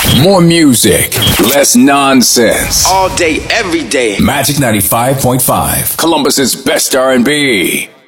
More music, less nonsense. All day, every day. Magic 95.5, Columbus's best R&B.